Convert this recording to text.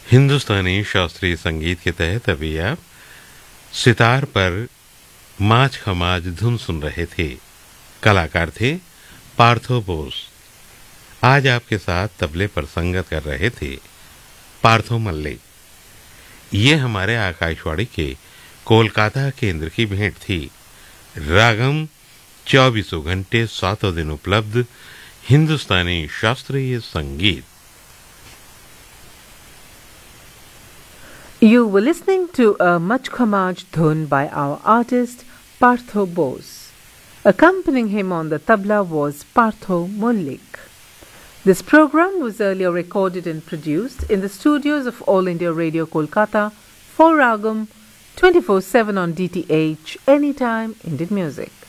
हिंदुस्तानी शास्त्रीय संगीत के तहत अभी आप सितार पर माज खमाज धुन सुन रहे थे। कलाकार थे पार्थो बोस। आज आपके साथ तबले पर संगत कर रहे थे पार्थो मल्लिक। ये हमारे आकाशवाणी के कोलकाता केंद्र की भेंट थी। रागम 24 घंटे 7 दिन उपलब्ध हिंदुस्तानी शास्त्रीय संगीत। You were listening to a Machkhamaj dhun by our artist Partho Bose. Accompanying him on the tabla was Partho Mullik. This program was earlier recorded and produced in the studios of All India Radio Kolkata for Ragam 24/7 on DTH, anytime Indian music.